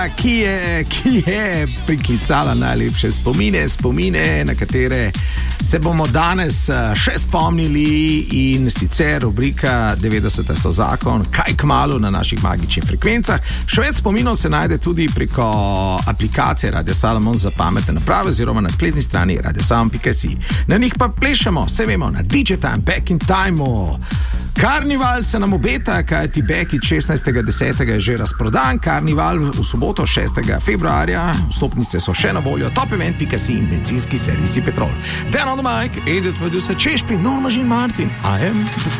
ki je priklicala najlepše spomine, na katere se bomo danes še spomnili, in sicer rubrika 90 so zakon, kaj kmalu na naših magičnih frekvencah. Še več spominov se najde tudi preko aplikacije Radio Salomon za pametne naprave oziroma na spletni strani radiosalomon.si. Na njih pa plešemo, vse vemo, na DJ Time, Back in Time. Karnival se nam obeta, kajti Bekić 16.10. je že razprodan. Karnival v soboto 6. februarja. Vstopnice so še na voljo. Topevent.si in bencinski servisi Petrol. Dan on the mic, edit producer Češpi, Norma Jean Martin. I am the